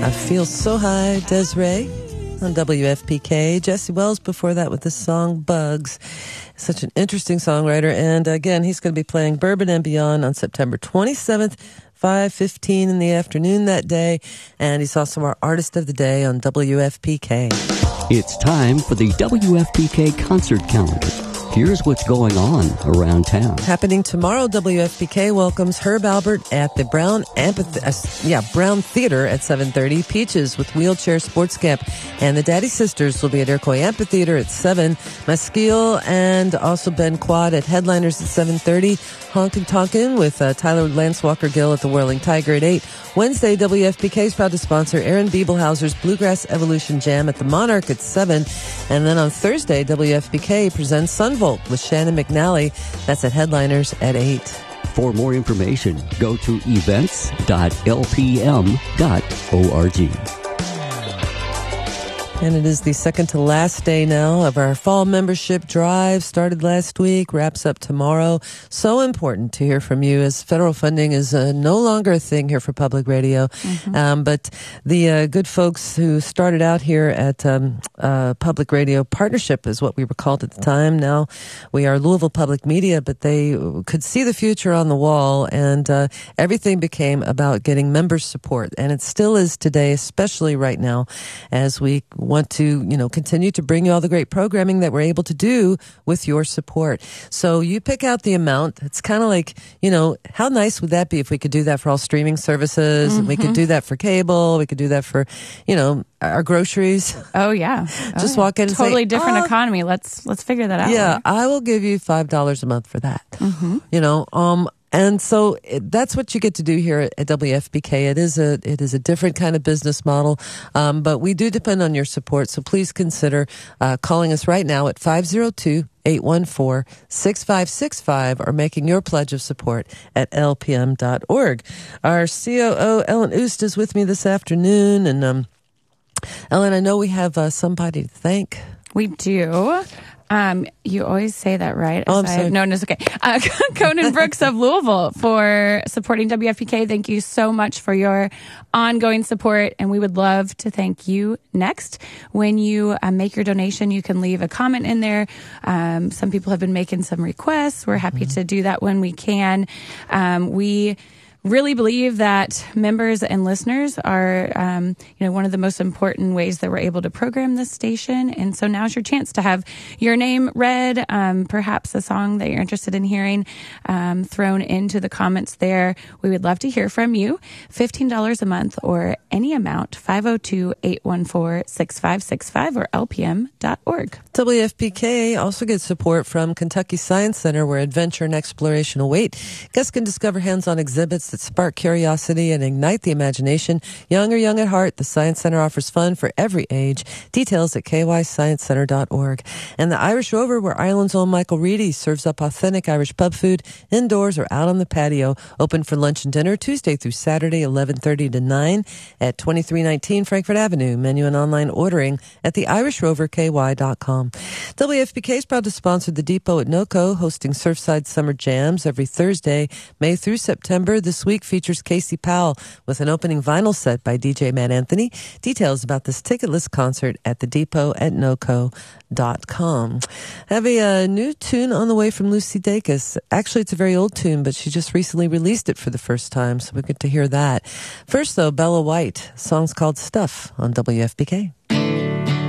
I Feel So High, Desiree on WFPK. Jesse Wells before that with the song Bugs. Such an interesting songwriter. And again, he's going to be playing Bourbon and Beyond on September 27th, 5:15 in the afternoon that day. And he's also our Artist of the Day on WFPK. It's time for the WFPK concert calendar. Here's what's going on around town. Happening tomorrow, WFPK welcomes Herb Alpert at the Brown Theater at 7:30. Peaches with Wheelchair Sports Camp. And the Daddy Sisters will be at Iroquois Amphitheater at 7. Masquille and also Ben Quad at Headliners at 7:30. Honkin' Tonkin' with Tyler Lance Walker Gill at the Whirling Tiger at 8. Wednesday, WFPK is proud to sponsor Aaron Biebelhauser's Bluegrass Evolution Jam at the Monarch at 7. And then on Thursday, WFPK presents Sunvolt with Shannon McNally. That's at Headliners at 8. For more information, go to events.lpm.org. And it is the second to last day now of our fall membership drive. Started last week, wraps up tomorrow. So important to hear from you as federal funding is no longer a thing here for public radio. Mm-hmm. But the good folks who started out here at Public Radio Partnership is what we were called at the time. Now we are Louisville Public Media, but they could see the future on the wall, and everything became about getting member support. And it still is today, especially right now, as we want to, continue to bring you all the great programming that we're able to do with your support. So you pick out the amount. It's kind of like, how nice would that be if we could do that for all streaming services? Mm-hmm. And we could do that for cable. We could do that for, our groceries. Oh, yeah. Just walk in and totally say, different economy. Let's figure that out. Yeah, I will give you $5 a month for that. Mm-hmm. And so that's what you get to do here at WFPK. It is a different kind of business model, but we do depend on your support. So please consider calling us right now at 502-814-6565 or making your pledge of support at lpm.org. Our COO, Ellen Oost, is with me this afternoon. And Ellen, I know we have somebody to thank. We do. You always say that, right? Oh, I'm sorry. No, it's okay. Conan Brooks of Louisville for supporting WFPK. Thank you so much for your ongoing support, and we would love to thank you next. When you make your donation, you can leave a comment in there. Some people have been making some requests. We're happy to do that when we can. We really believe that members and listeners are, one of the most important ways that we're able to program this station. And so now's your chance to have your name read, perhaps a song that you're interested in hearing, thrown into the comments there. We would love to hear from you. $15 a month or any amount, 502-814-6565 or lpm.org. WFPK also gets support from Kentucky Science Center, where adventure and exploration await. Guests can discover hands-on exhibits that spark curiosity and ignite the imagination. Young or young at heart, the Science Center offers fun for every age. Details at kysciencecenter.org. And the Irish Rover, where Ireland's own Michael Reedy serves up authentic Irish pub food indoors or out on the patio. Open for lunch and dinner Tuesday through Saturday, 11:30 to 9 at 2319 Frankfurt Avenue. Menu and online ordering at theIrishRoverKY.com. WFPK is proud to sponsor the Depot at NOCO, hosting Surfside Summer Jams every Thursday, May through September. This week features Casey Powell with an opening vinyl set by DJ Matt Anthony. Details about this ticketless concert at thedepot@noco.com. Have a new tune on the way from Lucy Dacus. Actually, it's a very old tune, but she just recently released it for the first time, so we get to hear that. First, though, Bella White. Song's called Stuff on WFPK.